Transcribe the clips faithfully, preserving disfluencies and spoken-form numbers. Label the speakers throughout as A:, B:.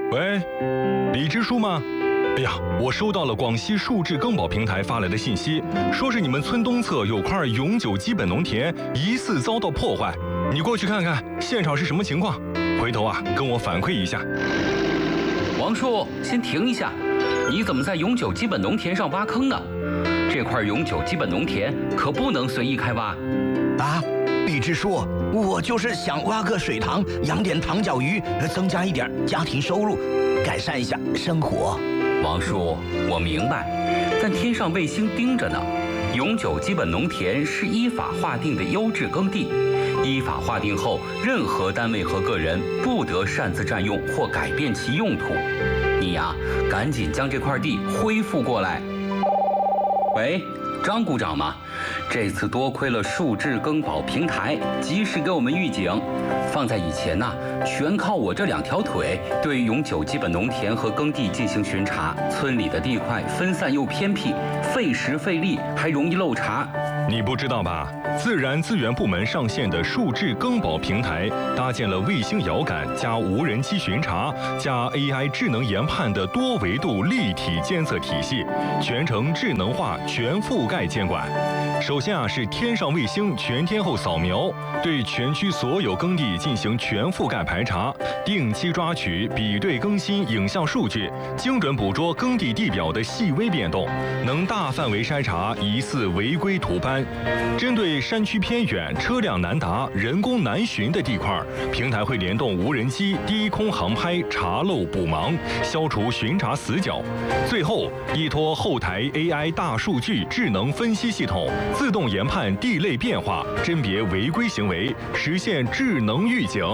A: 喂，李支书吗？哎呀，我收到了广西数智更保平台发来的信息，说是你们村东侧有块永久基本农田疑似遭到破坏，你过去看看现场是什么情况，回头啊跟我反馈一下。
B: 王叔，先停一下，你怎么在永久基本农田上挖坑呢？这块永久基本农田可不能随意开挖。
C: 啊，李支书，我就是想挖个水塘，养点塘脚鱼，增加一点家庭收入，改善一下生活。
B: 王叔，我明白，但天上卫星盯着呢。永久基本农田是依法划定的优质耕地，依法划定后，任何单位和个人不得擅自占用或改变其用途。你呀，赶紧将这块地恢复过来。喂，张股长吗？这次多亏了数智更保平台及时给我们预警，放在以前呢、啊，全靠我这两条腿对永久基本农田和耕地进行巡查，村里的地块分散又偏僻，费时费力，还容易漏查。
A: 你不知道吧？自然资源部门上线的数智更保平台，搭建了卫星遥感加无人机巡查加 A I 智能研判的多维度立体监测体系，全程智能化、全覆盖监管。首先啊，是天上卫星全天候扫描，对全区所有耕地进行全覆盖排查，定期抓取、比对更新影像数据，精准捕捉耕地地表的细微变动，能大范围筛查疑似违规土斑。针对山区偏远、车辆难达、人工难寻的地块，平台会联动无人机低空航拍，查漏补盲，消除巡查死角。最后，依托后台 A I 大数据智能分析系统，自动研判地类变化，甄别违规行为，实现智能预警。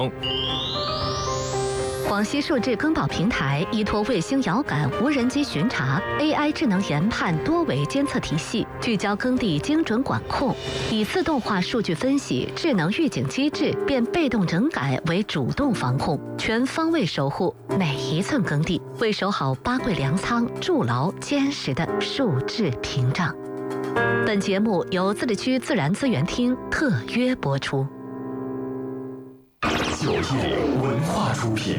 D: 广西数智更保平台依托卫星遥感、无人机巡查、A I 智能研判多维监测体系，聚焦耕地精准管控，以自动化数据分析、智能预警机制变被动整改为主动防控，全方位守护每一寸耕地，为守好八桂粮仓筑牢坚实的数智屏障。本节目由自治区自然资源厅特约播出。
E: 九一零文化出品。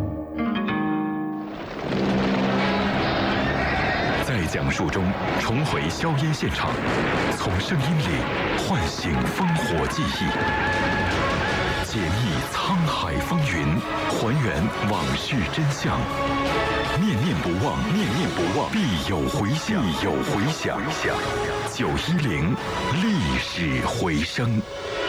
E: 在讲述中重回硝烟现场，从声音里唤醒烽火记忆，解密沧海风云，还原往事真相。念念不忘，念念不忘，必有回响，必有回响。九一零历史回声。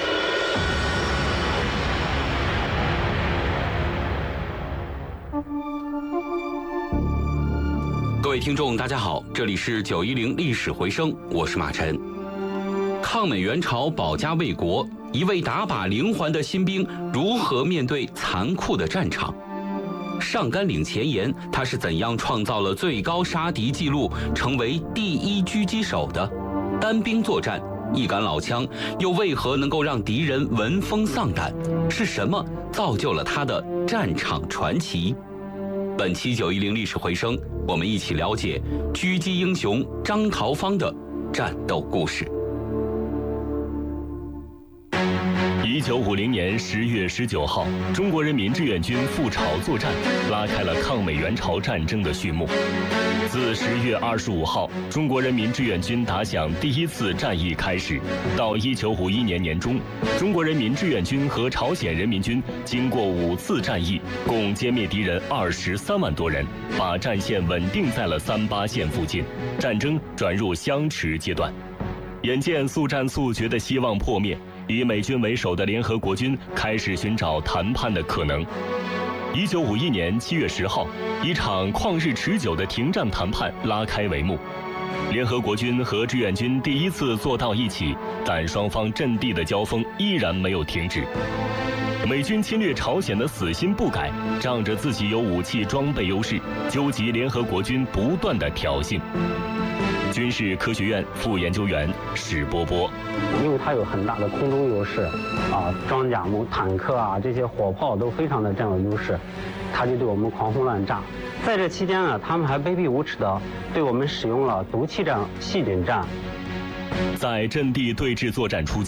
B: 各位听众，大家好，这里是九一零历史回声，我是马晨。抗美援朝保家卫国，一位打靶灵魂的新兵如何面对残酷的战场？上甘岭前沿，他是怎样创造了最高杀敌记录，成为第一狙击手的？单兵作战，一杆老枪，又为何能够让敌人闻风丧胆？是什么造就了他的战场传奇？本期九一零历史回声，我们一起了解狙击英雄张桃芳的战斗故事。
F: 一九五零年十月十九号，中国人民志愿军赴朝作战，拉开了抗美援朝战争的序幕。自十月二十五号，中国人民志愿军打响第一次战役开始，到一九五一年年中，中国人民志愿军和朝鲜人民军经过五次战役，共歼灭敌人二十三万多人，把战线稳定在了三八线附近，战争转入相持阶段。眼见速战速决的希望破灭，以美军为首的联合国军开始寻找谈判的可能。一九五一年七月十号，一场旷日持久的停战谈判拉开帷幕。联合国军和志愿军第一次坐到一起，但双方阵地的交锋依然没有停止。美军侵略朝鲜的死心不改，仗着自己有武器装备优势，纠集联合国军不断的挑衅。军事科学院副研究员史波波，
G: 因为它有很大的空中优势，啊，装甲木坦克啊，这些火炮都非常的占有优势，它就对我们狂轰乱炸。在这期间呢，他们还卑鄙无耻的对我们使用了毒气战、细菌战。
F: 在阵地对峙作战初期，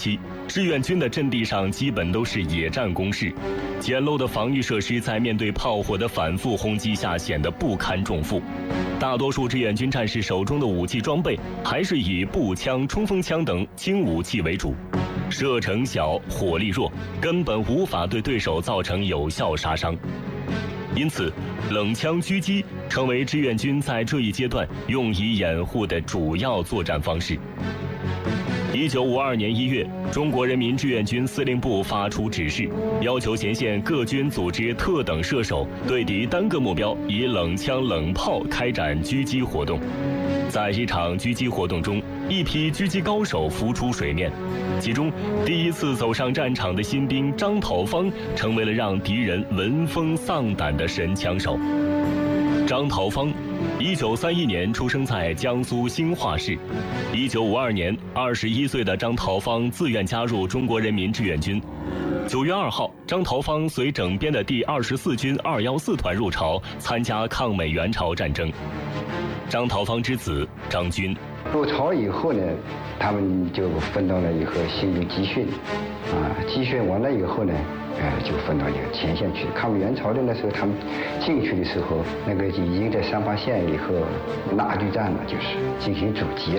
F: 志愿军的阵地上基本都是野战工事，简陋的防御设施在面对炮火的反复轰击下显得不堪重负。大多数志愿军战士手中的武器装备还是以步枪、冲锋枪等轻武器为主，射程小，火力弱，根本无法对对手造成有效杀伤。因此，冷枪狙击成为志愿军在这一阶段用以掩护的主要作战方式。一九五二年一月，中国人民志愿军司令部发出指示，要求前线各军组织特等射手对敌单个目标以冷枪、冷炮开展狙击活动。在一场狙击活动中，一批狙击高手浮出水面，其中第一次走上战场的新兵张讨方成为了让敌人闻风丧胆的神枪手。张讨方，一九三一年出生在江苏兴化市。一九五二年，二十一岁的张讨方自愿加入中国人民志愿军。九月二号，张讨方随整编的第二十四军二一四团入朝，参加抗美援朝战争。张讨方之子张军
H: 入朝以后呢，他们就分到了以后新兵集训，啊，集训完了以后呢，呃，就分到这个前线去。抗美援朝的那时候，他们进去的时候，那个已经在三八线以后拉锯战了，就是进行阻击。